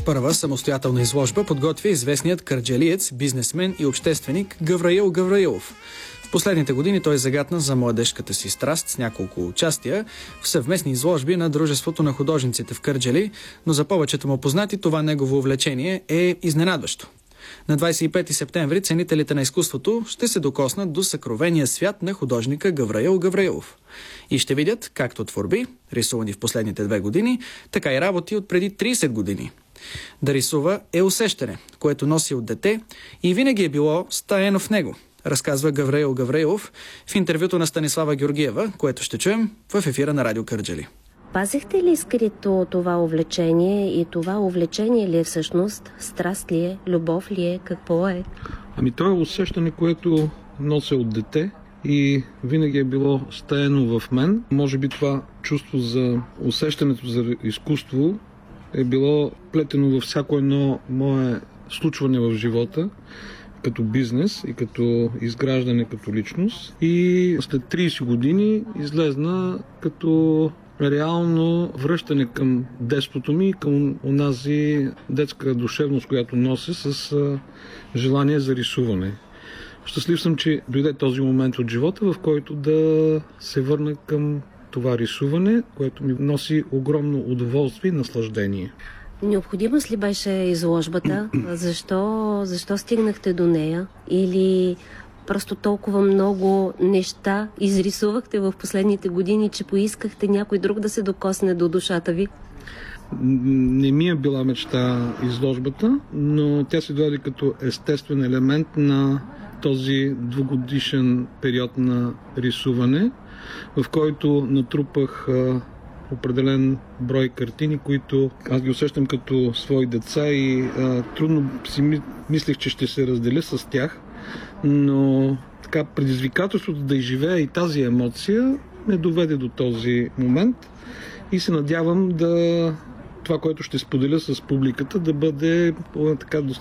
Първа самостоятелна изложба подготвя известният кърджалиец, бизнесмен и общественик Гавраил Гавраилов. В последните години той загатна за младежката си страст с няколко участия в съвместни изложби на Дружеството на художниците в Кърджали, но за повечето му познати това негово увлечение е изненадващо. На 25 септември ценителите на изкуството ще се докоснат до съкровения свят на художника Гавраил Гавраилов и ще видят както творби, рисувани в последните 2 години, така и работи от преди 30 години. Да рисува е усещане, което носи от дете и винаги е било стаено в него, разказва Гавраил Гавраилов в интервюто на Станислава Георгиева, което ще чуем в ефира на Радио Кърджали. Пазихте ли скрито това увлечение и това увлечение ли е всъщност? Страст ли е? Любов ли е? Какво е? То е усещане, което нося от дете и винаги е било стаено в мен. Може би това чувство за усещането за изкуство е било плетено във всяко едно мое случване в живота, като бизнес и като изграждане като личност. И след 30 години излезна като реално връщане към детството ми и към онази детска душевност, която нося с желание за рисуване. Щастлив съм, че дойде този момент от живота, в който да се върна към това рисуване, което ми носи огромно удоволствие и наслаждение. Необходимост ли беше изложбата? Защо стигнахте до нея? Или просто толкова много неща изрисувахте в последните години, че поискахте някой друг да се докосне до душата ви? Не ми е била мечта изложбата, но тя се дойде като естествен елемент на този 2-годишен период на рисуване, в който натрупах определен брой картини, които аз ги усещам като свои деца и трудно си мислех, че ще се разделя с тях, но така предизвикателството да изживея и тази емоция ме доведе до този момент и се надявам това, което ще споделя с публиката, да бъде така достатъчно